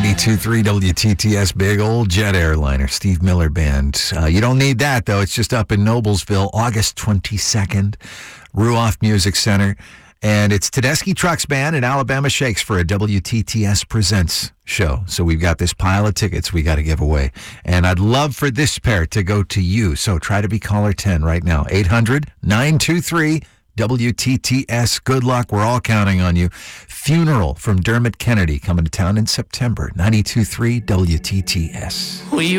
92.3 WTTS, big old jet airliner, Steve Miller Band. You don't need that, though. It's just up in Noblesville, August 22nd, Ruoff Music Center. And it's Tedeschi Trucks Band and Alabama Shakes for a WTTS Presents show. So we've got this pile of tickets we got to give away. And I'd love for this pair to go to you. So try to be caller 10 right now. 800-923 WTTS. Good luck. We're all counting on you. Funeral from Dermot Kennedy coming to town in September. 92.3 WTTS. We